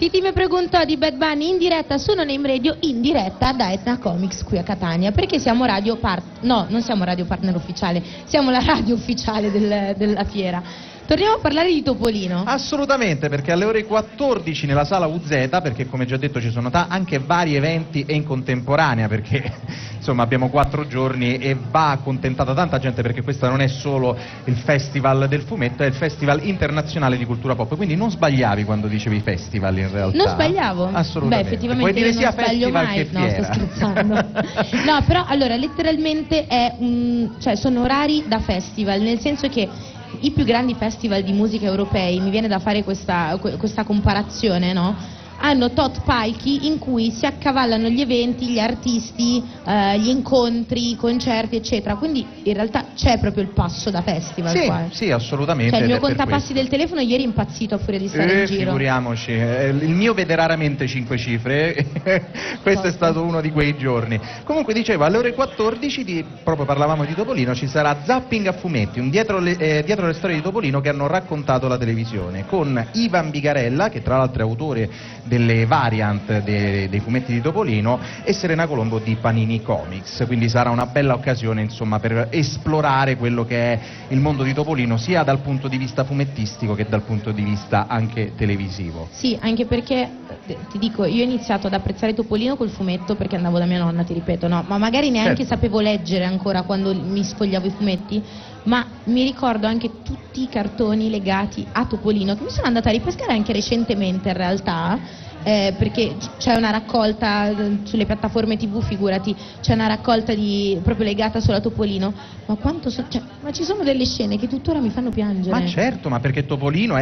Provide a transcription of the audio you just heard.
Titi mi preguntò di Bad Bunny in diretta su Non Name Radio, in diretta da Etna Comics qui a Catania, perché siamo no, non siamo radio partner ufficiale, siamo la radio ufficiale della fiera. Torniamo a parlare di Topolino. Assolutamente, perché alle ore 14 nella sala UZ, perché come già detto ci sono anche vari eventi e in contemporanea, perché insomma abbiamo 4 giorni e va accontentata tanta gente, perché questo non è solo il festival del fumetto, è il festival internazionale di cultura pop, quindi non sbagliavi quando dicevi festival in realtà. Non sbagliavo? Assolutamente. Beh, effettivamente puoi dire io sia non sbaglio festival mai. che No, fiera. sto scherzando. No, però allora letteralmente cioè sono orari da festival, nel senso che i più grandi festival di musica europei, mi viene da fare questa comparazione, no? Hanno tot palchi in cui si accavallano gli eventi, gli artisti, gli incontri, i concerti, eccetera. Quindi in realtà c'è proprio il passo da festival qua. Sì, assolutamente. Cioè il mio ed è per contapassi questo. del telefono ieri è impazzito a furia di stare in giro. Figuriamoci, il mio vede raramente 5 cifre, questo è stato uno di quei giorni. Comunque dicevo, alle ore 14, proprio parlavamo di Topolino, ci sarà Zapping a fumetti, un dietro le storie di Topolino che hanno raccontato la televisione, con Ivan Bigarella, che tra l'altro è autore delle variant dei fumetti di Topolino, e Serena Colombo di Panini Comics, quindi sarà una bella occasione insomma per esplorare quello che è il mondo di Topolino, sia dal punto di vista fumettistico che dal punto di vista anche televisivo. Sì, anche perché ti dico, io ho iniziato ad apprezzare Topolino col fumetto perché andavo da mia nonna, ti ripeto, no, ma magari neanche sapevo leggere ancora quando mi sfogliavo i fumetti, ma mi ricordo anche tutti i cartoni legati a Topolino che mi sono andata a ripescare anche recentemente in realtà. Perché c'è una raccolta sulle piattaforme TV, figurati, c'è una raccolta proprio legata solo a Topolino, ma ma ci sono delle scene che tuttora mi fanno piangere. Ma certo, ma perché Topolino